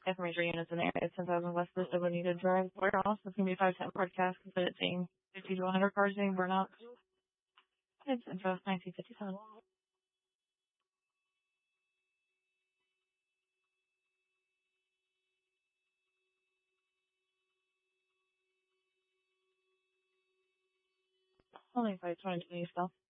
If major units in the area, 10,000 less per civil needed drive warehouse. It's going to be 510 broadcast, but it's saying 50 to 100 cars being burned out. It's info 1957. Only 520 stuff.